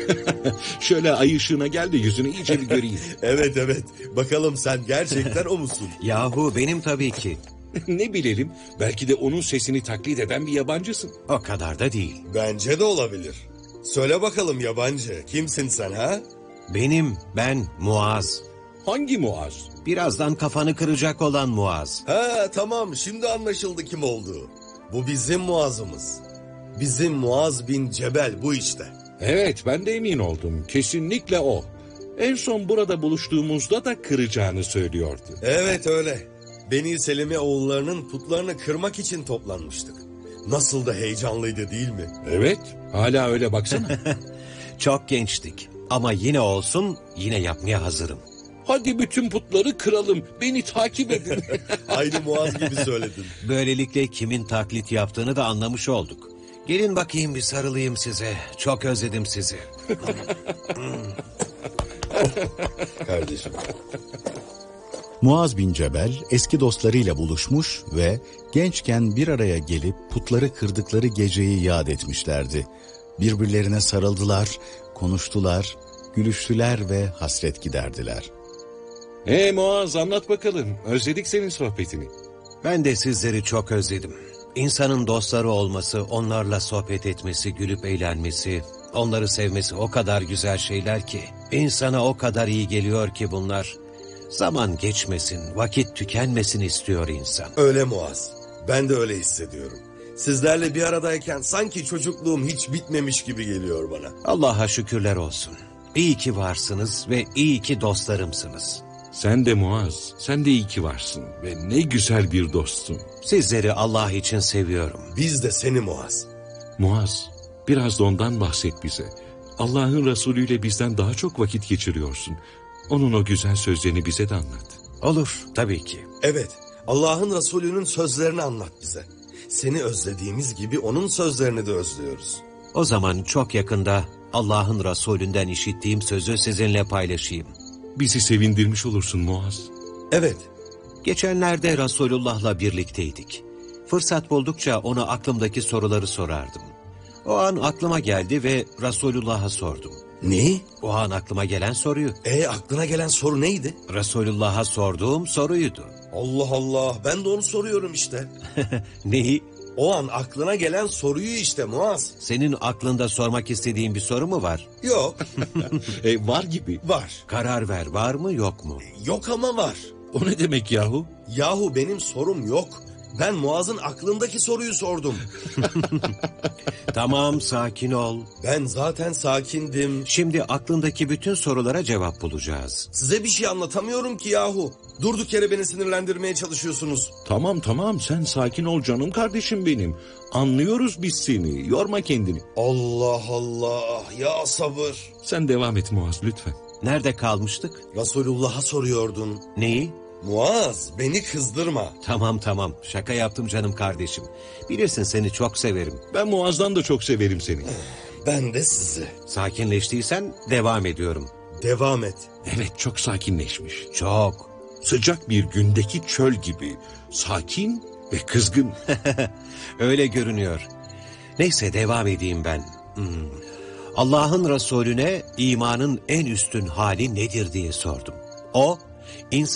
Şöyle ay ışığına gel de yüzünü iyice bir göreyim. Evet evet. Bakalım sen gerçekten o musun? Yahu benim tabii ki. Ne bilelim, belki de onun sesini taklit eden bir yabancısın. O kadar da değil. Bence de olabilir. Söyle bakalım yabancı. Kimsin sen ha? Ben Muaz. Hangi Muaz? Birazdan kafanı kıracak olan Muaz. Ha tamam, şimdi anlaşıldı kim olduğu. Bu bizim Muaz'ımız. Bizim Muaz bin Cebel bu işte. Evet, ben de emin oldum. Kesinlikle o. En son burada buluştuğumuzda da kıracağını söylüyordu. Evet öyle. Beni Selemi oğullarının putlarını kırmak için toplanmıştık. Nasıl da heyecanlıydı değil mi? Evet, hala öyle baksana. Çok gençtik. Ama yine olsun, yine yapmaya hazırım. Hadi bütün putları kıralım. Beni takip edin. Aynı Muaz gibi söyledin. Böylelikle kimin taklit yaptığını da anlamış olduk. Gelin bakayım bir sarılayım size. Çok özledim sizi. Kardeşim. Muaz bin Cebel eski dostlarıyla buluşmuş ve gençken bir araya gelip putları kırdıkları geceyi yad etmişlerdi. Birbirlerine sarıldılar, konuştular, gülüştüler ve hasret giderdiler. Muaz, anlat bakalım. Özledik senin sohbetini. Ben de sizleri çok özledim. İnsanın dostları olması, onlarla sohbet etmesi, gülüp eğlenmesi, onları sevmesi o kadar güzel şeyler ki, insana o kadar iyi geliyor ki bunlar. Zaman geçmesin, vakit tükenmesin istiyor insan. Öyle Muaz. Ben de öyle hissediyorum. Sizlerle bir aradayken sanki çocukluğum hiç bitmemiş gibi geliyor bana. Allah'a şükürler olsun. İyi ki varsınız ve iyi ki dostlarımsınız. Sen de Muaz, sen de iyi ki varsın ve ne güzel bir dostsun. Sizleri Allah için seviyorum. Biz de seni Muaz. Muaz, biraz da ondan bahset bize. Allah'ın Resulü ile bizden daha çok vakit geçiriyorsun. Onun o güzel sözlerini bize de anlat. Olur, tabii ki. Evet, Allah'ın Resulü'nün sözlerini anlat bize. Seni özlediğimiz gibi onun sözlerini de özlüyoruz. O zaman çok yakında Allah'ın Resulünden işittiğim sözü sizinle paylaşayım. Bizi sevindirmiş olursun Muaz. Evet. Geçenlerde Resulullah'la birlikteydik. Fırsat buldukça ona aklımdaki soruları sorardım. O an aklıma geldi ve Resulullah'a sordum. Ne? O an aklıma gelen soruyu. Aklına gelen soru neydi? Resulullah'a sorduğum soruydu. Allah Allah, ben de onu soruyorum işte. Neyi? O an aklına gelen soruyu işte Muaz. Senin aklında sormak istediğin bir soru mu var? Yok. Var gibi. Var. Karar ver, var mı yok mu? Yok ama var. O ne demek yahu? Yahu benim sorum yok. Ben Muaz'ın aklındaki soruyu sordum. Tamam, sakin ol. Ben zaten sakindim. Şimdi aklındaki bütün sorulara cevap bulacağız. Size bir şey anlatamıyorum ki yahu. Durduk yere beni sinirlendirmeye çalışıyorsunuz. Tamam, sen sakin ol canım kardeşim benim. Anlıyoruz biz seni, yorma kendini. Allah Allah, ya sabır. Sen devam et Muaz lütfen. Nerede kalmıştık? Resulullah'a soruyordun. Neyi? Muaz, beni kızdırma. Tamam, şaka yaptım canım kardeşim. Bilirsin seni çok severim. Ben Muaz'dan da çok severim seni. Ben de sizi. Sakinleştiysen devam ediyorum. Devam et. Evet, çok sakinleşmiş. Çok. Sıcak bir gündeki çöl gibi. Sakin ve kızgın. Öyle görünüyor. Neyse devam edeyim ben. Allah'ın Resulüne imanın en üstün hali nedir diye sordum. O,